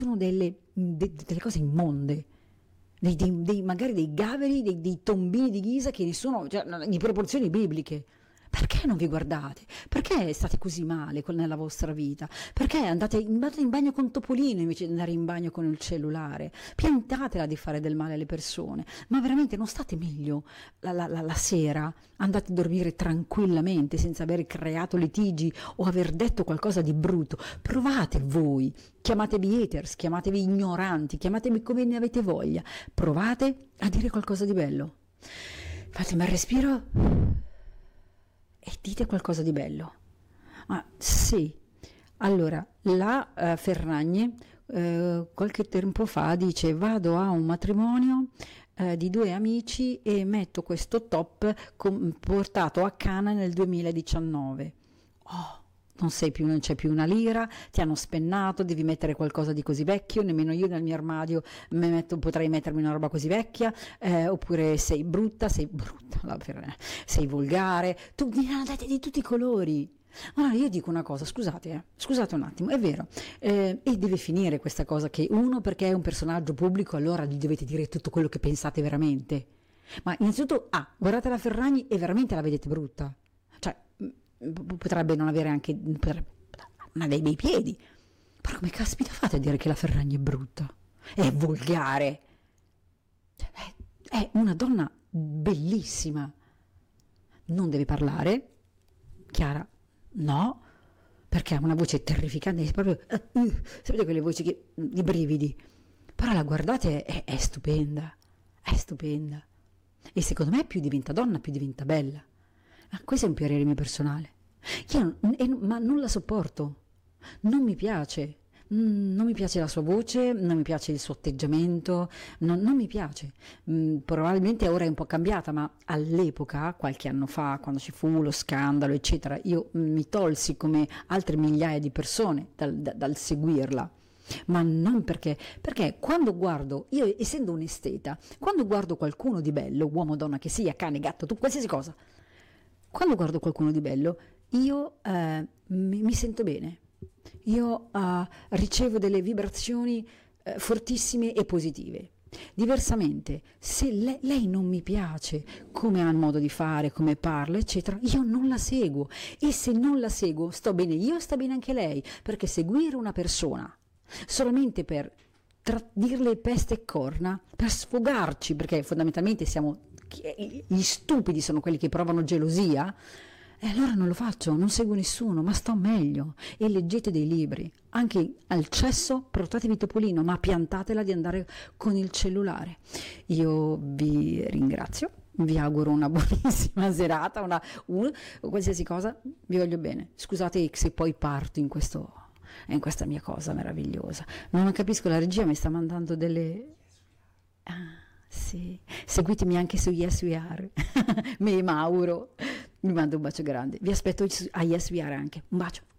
sono delle cose immonde, magari dei gaveri, dei tombini di ghisa che sono, cioè, di proporzioni bibliche. Perché non vi guardate? Perché state così male nella vostra vita? Perché andate in bagno con Topolino invece di andare in bagno con il cellulare? Piantatela di fare del male alle persone, ma veramente non state meglio la sera? Andate a dormire tranquillamente senza aver creato litigi o aver detto qualcosa di brutto. Provate voi, chiamatevi haters, chiamatevi ignoranti, chiamatevi come ne avete voglia. Provate a dire qualcosa di bello. Fate un bel respiro e dite qualcosa di bello. Ah, sì, allora la Ferragni qualche tempo fa dice: vado a un matrimonio di due amici e metto questo top portato a Cannes nel 2019. Oh, non c'è più una lira, ti hanno spennato, devi mettere qualcosa di così vecchio, nemmeno io nel mio armadio potrei mettermi una roba così vecchia, oppure sei brutta, sei volgare, tu ne andate di tutti i colori. Allora io dico una cosa, scusate un attimo, è vero, e deve finire questa cosa che uno, perché è un personaggio pubblico, allora gli dovete dire tutto quello che pensate veramente. Ma innanzitutto, guardate la Ferragni e veramente la vedete brutta. Cioè, potrebbe non avere anche, non ha dei bei piedi, però come caspita fate a dire che la Ferragni è brutta? È volgare, è una donna bellissima. Non deve parlare, Chiara, no, perché ha una voce terrificante, proprio, sapete quelle voci che, di brividi, però la guardate, è stupenda, è stupenda, e secondo me più diventa donna più diventa bella. Questo è un parere mio personale. Ma non la sopporto, non mi piace. Non mi piace la sua voce, non mi piace il suo atteggiamento, non mi piace. Probabilmente ora è un po' cambiata, ma all'epoca, qualche anno fa, quando ci fu lo scandalo, eccetera, io mi tolsi come altre migliaia di persone dal seguirla. Ma non perché quando guardo, io essendo un esteta, quando guardo qualcuno di bello, uomo, donna che sia, cane, gatto, qualsiasi cosa, quando guardo qualcuno di bello, io mi sento bene, io ricevo delle vibrazioni fortissime e positive. Diversamente, se lei non mi piace, come ha il modo di fare, come parla, eccetera, io non la seguo, e se non la seguo sto bene io, sta bene anche lei, perché seguire una persona solamente per dirle peste e corna, per sfogarci, perché fondamentalmente gli stupidi sono quelli che provano gelosia, e allora non lo faccio, non seguo nessuno, ma sto meglio. E leggete dei libri, anche al cesso portatevi Topolino, ma piantatela di andare con il cellulare. Io vi ringrazio, vi auguro una buonissima serata, qualsiasi cosa, vi voglio bene. Scusate se poi parto in questa mia cosa meravigliosa. Non capisco, la regia mi sta mandando delle... sì, seguitemi anche su Yes We Are. Me Mauro, vi mando un bacio grande, vi aspetto a Yes We Are anche, un bacio.